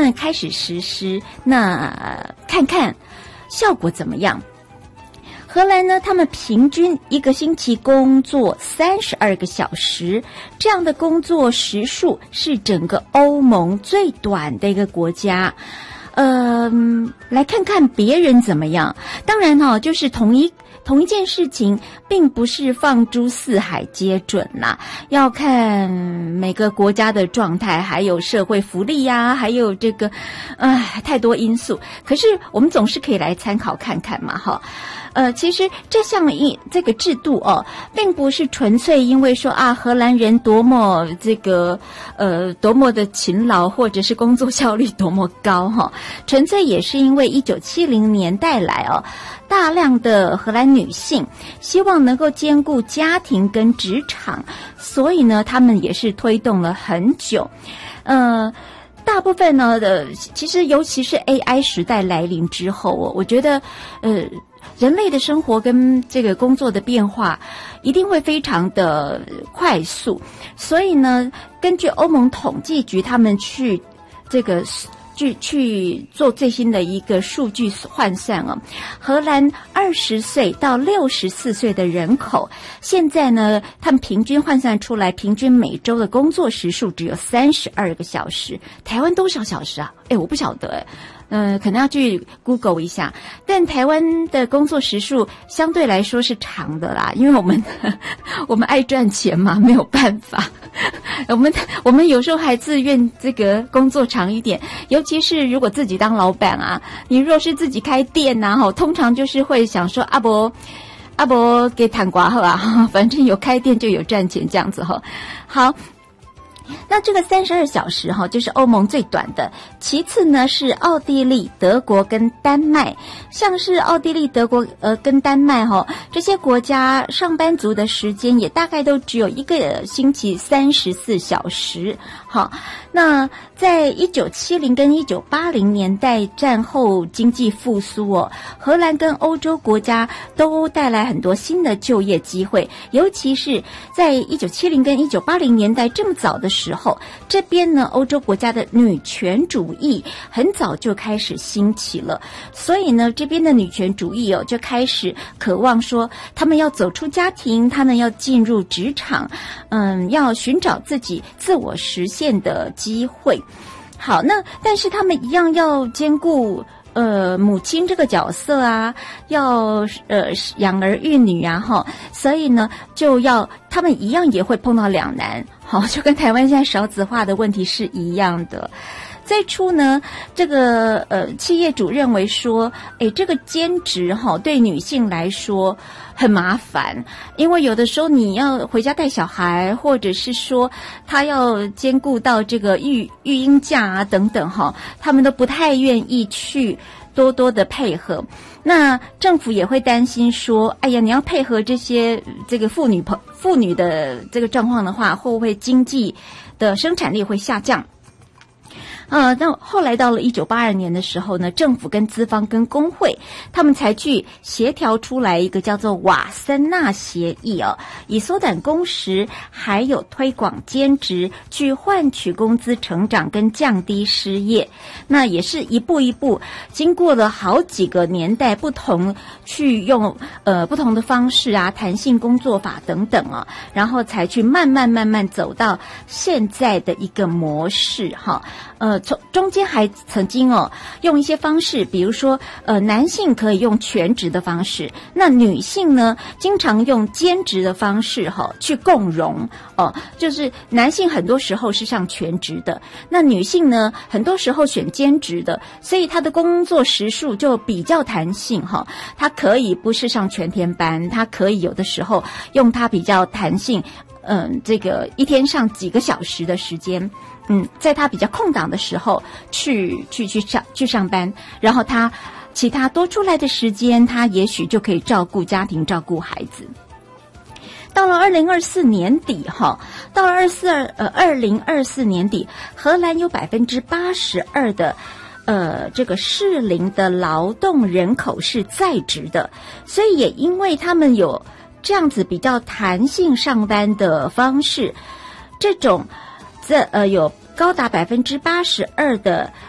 们开始实施，那看看效果怎么样。荷兰呢，他们平均一个星期工作32个小时，这样的工作时数是整个欧盟最短的一个国家。来看看别人怎么样。当然就是同一件事情，并不是放诸四海皆准啦，要看每个国家的状态，还有社会福利呀，还有这个，太多因素。可是我们总是可以来参考看看嘛，哈。其实这个制度并不是纯粹因为说荷兰人多么多么的勤劳，或者是工作效率多么高哈，纯粹也是因为1970年代来大量的荷兰女性希望能够兼顾家庭跟职场，所以呢，他们也是推动了很久。大部分呢其实尤其是 AI 时代来临之后，我觉得人类的生活跟这个工作的变化一定会非常的快速，所以呢，根据欧盟统计局他们去做最新的一个数据换算荷兰20岁到64岁的人口，现在呢，他们平均换算出来，平均每周的工作时数只有32个小时。台湾多少小时啊？我不晓得可能要去 Google 一下，但台湾的工作时数相对来说是长的啦，因为我们爱赚钱嘛，没有办法。我们有时候还自愿这个工作长一点，尤其是如果自己当老板啊，你若是自己开店啊，通常就是会想说阿伯给谈瓜好啊，反正有开店就有赚钱这样子哈。好。那这个32小时就是欧盟最短的，其次呢是奥地利、德国跟丹麦。像是奥地利、德国跟丹麦这些国家上班族的时间也大概都只有一个星期34小时。好，那在1970跟1980年代战后经济复苏荷兰跟欧洲国家都带来很多新的就业机会，尤其是在1970跟1980年代这么早的时候，这边呢欧洲国家的女权主义很早就开始兴起了，所以呢这边的女权主义就开始渴望说他们要走出家庭，他们要进入职场，要寻找自己自我实现的机会。好，那但是他们一样要兼顾母亲这个角色啊，要养儿育女啊所以呢他们一样也会碰到两难，就跟台湾现在少子化的问题是一样的。最初呢，这个企业主认为说，这个兼职对女性来说很麻烦，因为有的时候你要回家带小孩，或者是说他要兼顾到这个育婴假啊等等他们都不太愿意去多多的配合。那政府也会担心说，你要配合这些这个妇女的这个状况的话，会不会经济的生产力会下降？那后来到了1982年的时候呢，政府跟资方跟工会他们才去协调出来一个叫做瓦森纳协议以缩短工时还有推广兼职去换取工资成长跟降低失业。那也是一步一步经过了好几个年代不同去用不同的方式啊，弹性工作法等等然后才去慢慢走到现在的一个模式中间还曾经用一些方式，比如说男性可以用全职的方式，那女性呢经常用兼职的方式去共融就是男性很多时候是上全职的，那女性呢很多时候选兼职的，所以她的工作时数就比较弹性她可以不是上全天班，她可以有的时候用她比较弹性这个一天上几个小时的时间，在他比较空档的时候去上班，然后他其他多出来的时间，他也许就可以照顾家庭，照顾孩子。到了2024年底2024年底，荷兰有82%的这个适龄的劳动人口是在职的，所以也因为他们有这样子比较弹性上班的方式，这种有高达82%的